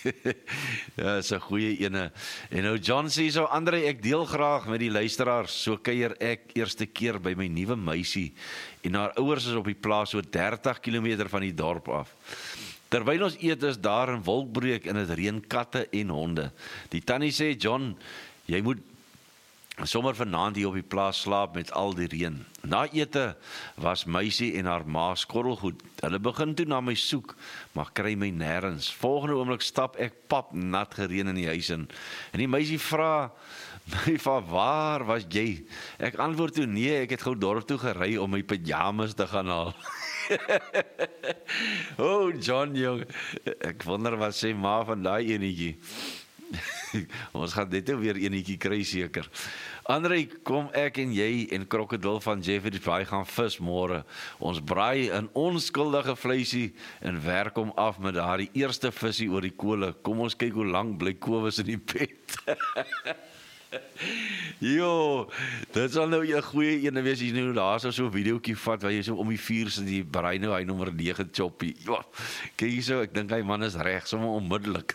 Ja, is 'n goeie ene. En nou John sê so, André, ek deel graag met die luisteraars, so kuier ek eerste keer by my nuwe meisie, en haar ouers is op die plaas so 30 km van die dorp af. Terwyl ons eet is daar 'n wolkbreuk en dit reën katte en honde. Die tannie sê, John, jy moet sommer vanaand hier op die plaas slaap met al die reën. Na ete was meisie en haar ma skorrelgoed. Hulle begin toe na my soek, maar kry my nêrens. Volgende oomblik stap ek pap nat gereën in die huis in. En die meisie vra my van waar was jy? Ek antwoord toe nee, ek het gou dorp toe gery om my pyjamas te gaan haal. Oh John jong, ek wonder wat sê ma van daai enetjie. Ons gaan dit weer enetjie kry seker. André, kom ek en jy en krokodil van Jeffreys Bay gaan vis môre. Ons braai 'n onskuldige vleisie en werk hom af met daardie eerste visie oor die kole. Kom ons kyk hoe lank bly Kobus in die bed. Jo, dit sal nou 'n goeie ene wees, jy nou daar so 'n videoetjie vat waar jy so om die vuur sit, die braai nou hy nommer 9 choppie. Jo, kyk hier so, ek dink hy man is reg, sommer onmiddellik.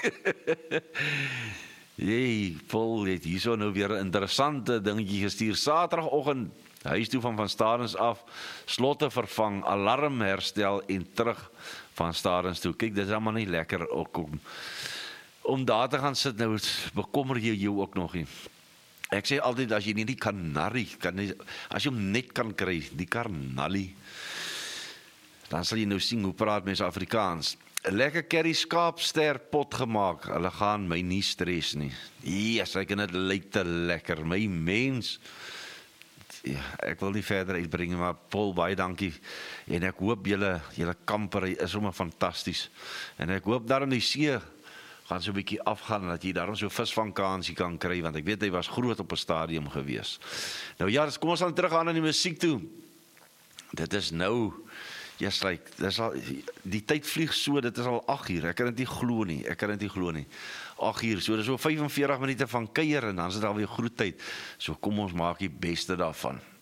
Jee, Paul het hierso nou weer 'n interessante dingetjie gestuur. Saterdagoggend huis toe van Stadens af, slotte vervang, alarm herstel en terug van Stadens toe. Kyk, dit is allemaal nie lekker ook om daar te gaan sit, nou bekommer jy jou ook nog nie. Ek sê altyd, as jy nie die kanarie, as jy hom net kan kry, die karnalie, dan sal jy nou sien hoe praat mens Afrikaans. 'n Lekker curry skaapster pot gemaak, hulle gaan my nie stres nie. Yes, ek en dit lyk te lekker, my mens. Ja, ek wil nie verder uitbring, maar Paul, baie dankie. En ek hoop julle kampery is sommer fantasties. En ek hoop daarom die see gaan so 'n bietjie afgaan, dat jy daarom so visvangkansie kan kry, want ek weet hy was groot op 'n stadium gewees. Nou ja, kom ons gaan terug aan die musiek toe. Dit is nou, yes, like, die tyd vlieg so, dit is al 8 uur, ek kan dit nie glo nie, 8 uur, so dit is so 45 minute van kuier, en dan is dit alweer groet tyd, so kom ons maak die beste daarvan.